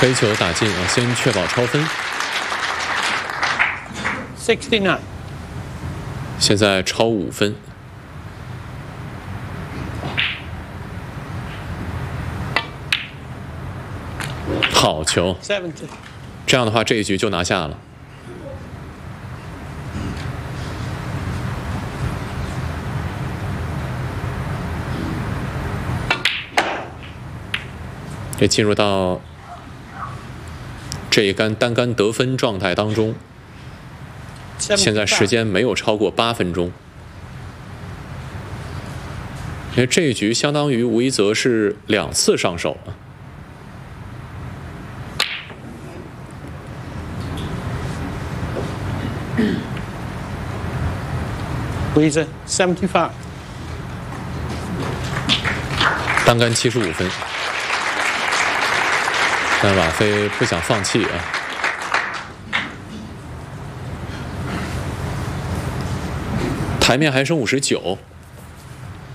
飞球打进啊，先确保超分。 69。 现在超5分。好球！ 70。 这样的话，这一局就拿下了。也进入到这一杆单杆得分状态当中。现在时间没有超过8分钟，因为这一局相当于吴一泽是2次上手了。 吴一泽75。 单杆75分。但瓦菲不想放弃啊！台面还剩59。